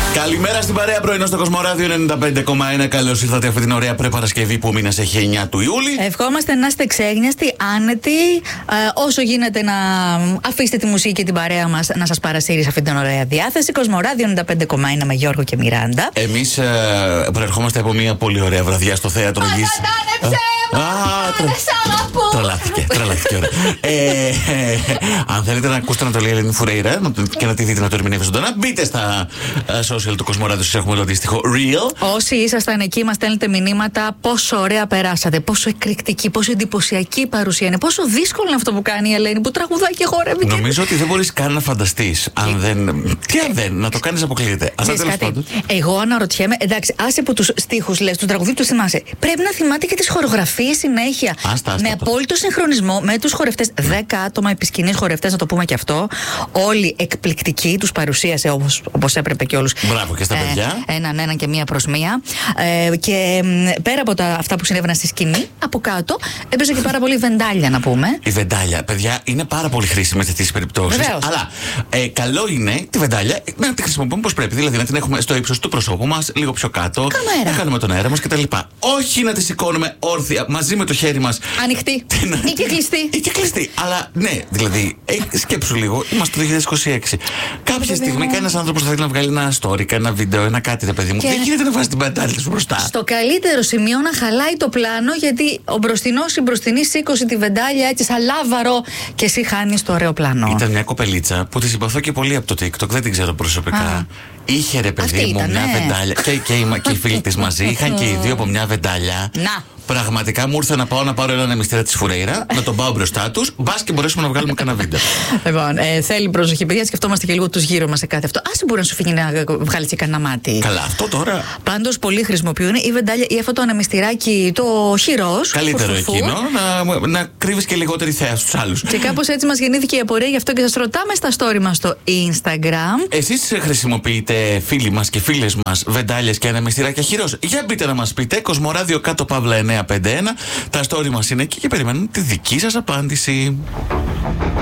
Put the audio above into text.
Καλημέρα στην παρέα, πρωινό στο Κοσμοράδιο 95,1. Καλώς ήρθατε αυτή την ωραία προπαρασκευή που μήνας έχει 9 του Ιούλη. Ευχόμαστε να είστε ξέγνιαστοι, άνετοι, όσο γίνεται να αφήσετε τη μουσική και την παρέα μας να σας παρασύρει σε αυτή την ωραία διάθεση. Κοσμοράδιο 95,1 με Γιώργο και Μιράντα. Εμείς προερχόμαστε από μια πολύ ωραία βραδιά στο θέατρο Γης. Τρελάθηκε, ωραία. Αν θέλετε να ακούσετε να το λέει η Ελένη Φουρέιρα και να τη δείτε να το ερμηνεύει ζωντανά, μπείτε στα social του Κοσμοράδου. Σας έχουμε το αντίστοιχο Real. Όσοι ήσασταν εκεί, μας στέλνετε μηνύματα πόσο ωραία περάσατε, πόσο εκρηκτική, πόσο εντυπωσιακή παρουσία είναι, πόσο δύσκολο είναι αυτό που κάνει η Ελένη που τραγουδάει και χορεύει. Νομίζω ότι δεν μπορείς καν να φανταστείς. Αν δεν. Τι αν δεν, να το κάνεις αποκλείεται. Εγώ αναρωτιέμαι, εντάξει, άσε που τους στίχους λες, τους τραγουδί τους θυμάσαι. Πρέπει να θυμάται και τις χορογραφίες συνέχεια. Με απόλυτο συγχρονισμό με τους χορευτές. 10 άτομα επισκηνείς χορευτές, να το πούμε και αυτό. Όλοι εκπληκτικοί, τους παρουσίασε όπως έπρεπε και όλους. Μπράβο και στα παιδιά. Έναν και μία προς μία. Και πέρα από αυτά που συνέβαιναν στη σκηνή, από κάτω έπαιζε και πάρα πολύ βεντάλια, να πούμε. Η βεντάλια, παιδιά, είναι πάρα πολύ χρήσιμη σε τέτοιες περιπτώσεις. Αλλά καλό είναι τη βεντάλια να τη χρησιμοποιούμε όπως πρέπει. Δηλαδή να την έχουμε στο ύψος του προσώπου μας, λίγο πιο κάτω. Καμέρα. Να κάνουμε τον αέρα μας κτλ. Όχι να τη σηκώνουμε όρθια μαζί με το χέρι μας. Ανοιχτή. Ή και κλειστή. Ή και κλειστή. Αλλά ναι, δηλαδή, σκέψου λίγο, είμαστε το 2026. Κάποια στιγμή κανένας άνθρωπος θα θέλει να βγάλει ένα story, ένα βίντεο, ένα κάτι, ρε παιδί μου. Δεν γίνεται να βάζει την παντάλη σου μπροστά. Στο καλύτερο σημείο να χαλάει το πλάνο, γιατί ο μπροστινός ή μπροστινή σήκωσε τη βεντάλια έτσι σαν λάβαρο και εσύ χάνεις το ωραίο πλάνο. Ήταν μια κοπελίτσα που τη συμπαθώ και πολύ από το TikTok, δεν την ξέρω προσωπικά. Είχε, ρε παιδί μου, μια βεντάλια. Και οι φίλοι της μαζί είχαν και οι δύο από μια βεντάλια. Να. Πραγματικά μου ήρθε να πάω να πάρω ένα μυστήρα της Φουρέιρα, να τον πάω μπροστά τους, μπας και μπορέσουμε να βγάλουμε κανένα βίντεο. Λοιπόν, θέλει προσοχή, παιδιά, σκεφτόμαστε και λίγο τους γύρω μας σε κάθε αυτό. Άσε μπορεί να σου φύγει να βγάλει και κανένα μάτι. Καλά, αυτό τώρα. Πάντως, πολλοί χρησιμοποιούν η βεντάλια ή αυτό το ανεμιστηράκι, το χειρός. Καλύτερο εκείνο, να κρύβεις και λιγότερη θέα στους άλλους. Και κάπως έτσι μας γεννήθηκε η απορία, γι' αυτό και σας ρωτάμε στα story μας στο Instagram. Εσείς χρησιμοποιείτε, φίλοι μας και φίλες μας, βεντάλιες και ανεμιστηράκια χειρός? Για μπείτε να μας πείτε, Κοσμοράδιο _951. Τα story μας είναι εκεί και περιμένουν τη δική σας απάντηση.